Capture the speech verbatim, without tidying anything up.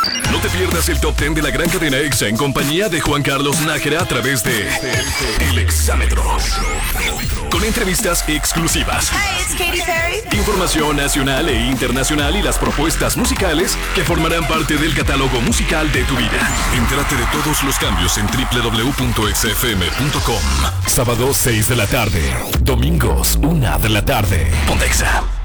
No te pierdas el top diez de la gran cadena EXA en compañía de Juan Carlos Nájera a través de El Exámetro. Con entrevistas exclusivas. Hi, it's Katy Perry. Información nacional e internacional y las propuestas musicales que formarán parte del catálogo musical de tu vida. Entérate de todos los cambios en doble u doble u doble u punto exa efe eme punto com. Sábado seis de la tarde. Domingos una de la tarde. Ponte Exa.